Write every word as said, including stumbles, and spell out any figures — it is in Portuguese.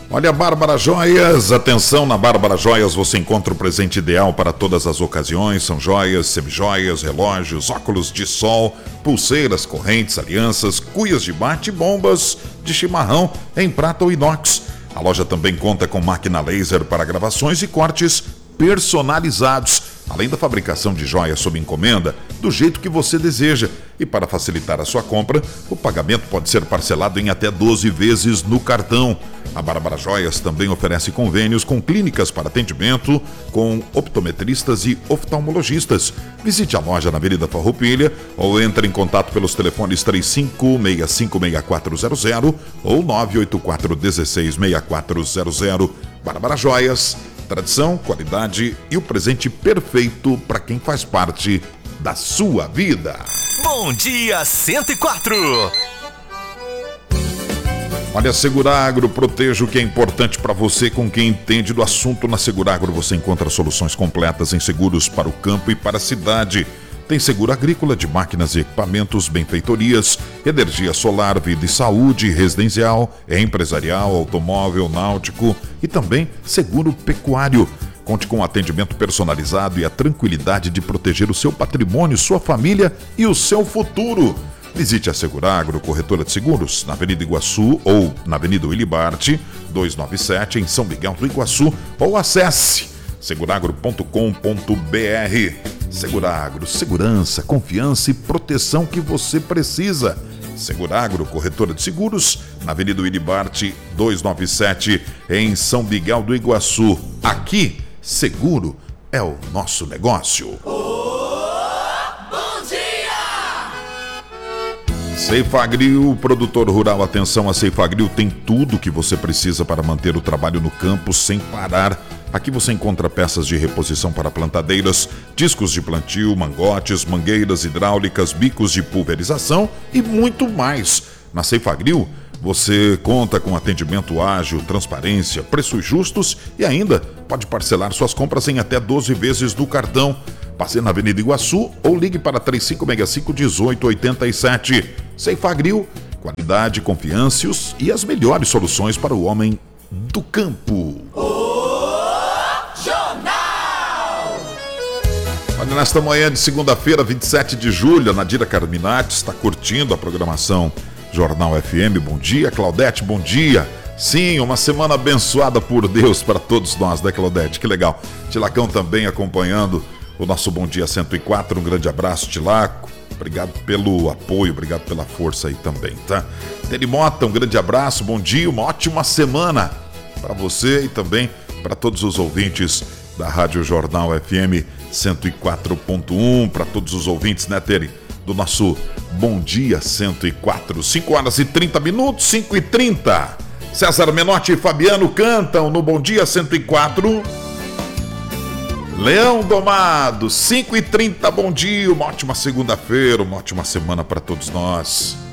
Olha, Bárbara Joias, atenção, na Bárbara Joias você encontra o presente ideal para todas as ocasiões. São joias, semijoias, relógios, óculos de sol, pulseiras, correntes, alianças, cuias de bate e bombas de chimarrão em prata ou inox. A loja também conta com máquina laser para gravações e cortes personalizados, além da fabricação de joias sob encomenda, do jeito que você deseja. E para facilitar a sua compra, o pagamento pode ser parcelado em até doze vezes no cartão. A Bárbara Joias também oferece convênios com clínicas para atendimento, com optometristas e oftalmologistas. Visite a loja na Avenida Farroupilha ou entre em contato pelos telefones três cinco seis cinco seis quatro zero zero ou nove oito quatro um seis seis quatro zero zero. Bárbara Joias, tradição, qualidade e o presente perfeito para quem faz parte da sua vida. Bom Dia cento e quatro. Olha, Seguragro, proteja o que é importante para você com quem entende do assunto. Na Seguragro você encontra soluções completas em seguros para o campo e para a cidade. Tem seguro agrícola de máquinas e equipamentos, benfeitorias, energia solar, vida e saúde, residencial, empresarial, automóvel, náutico e também seguro pecuário. Conte com atendimento personalizado e a tranquilidade de proteger o seu patrimônio, sua família e o seu futuro. Visite a Seguragro, corretora de seguros, na Avenida Iguaçu ou na Avenida Willy Bart, duzentos e noventa e sete, em São Miguel do Iguaçu, ou acesse seguragro ponto com ponto br. Seguragro, segurança, confiança e proteção que você precisa. Seguragro, corretora de seguros, na Avenida Willy Bart, duzentos e noventa e sete, em São Miguel do Iguaçu. Aqui, seguro é o nosso negócio. Ceifagriu, produtor rural, atenção, a Ceifagriu tem tudo que você precisa para manter o trabalho no campo sem parar. Aqui você encontra peças de reposição para plantadeiras, discos de plantio, mangotes, mangueiras hidráulicas, bicos de pulverização e muito mais. Na Ceifagriu, você conta com atendimento ágil, transparência, preços justos e ainda pode parcelar suas compras em até doze vezes no cartão. Passe na Avenida Iguaçu ou ligue para três cinco seis cinco, um oito oito sete. Ceifagriu, qualidade, confiança e as melhores soluções para o homem do campo. Olha, nesta manhã de segunda-feira, vinte e sete de julho, a Nadira Carminati está curtindo a programação Jornal F M. Bom dia, Claudete, bom dia. Sim, uma semana abençoada por Deus para todos nós, né, Claudete? Que legal. Tilacão também acompanhando o nosso Bom Dia cento e quatro. Um grande abraço, Tilaco. Obrigado pelo apoio, obrigado pela força aí também, tá? Terimota, um grande abraço, bom dia, uma ótima semana para você e também para todos os ouvintes da Rádio Jornal F M cento e quatro ponto um, para todos os ouvintes, né, Teri? Do nosso Bom Dia cento e quatro. cinco horas e trinta minutos, cinco e trinta. César Menotti e Fabiano cantam no Bom Dia cento e quatro. Leão Domado, cinco e trinta, bom dia, uma ótima segunda-feira, uma ótima semana para todos nós.